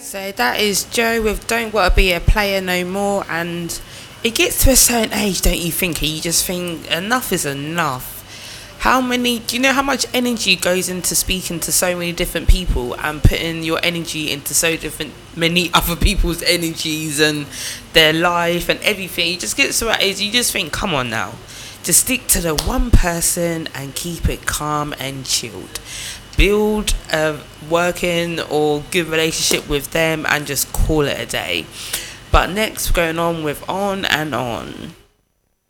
So that is Joe with Don't Wanna Be a Player No More. And it gets to a certain age, don't you think? And you just think enough is enough. Do you know how much energy goes into speaking to so many different people and putting your energy into many other people's energies and their life and everything? You just get to that age, you just think, come on now. Just stick to the one person and keep it calm and chilled. Build a working or good relationship with them and just call it a day. But next, going on with On and On.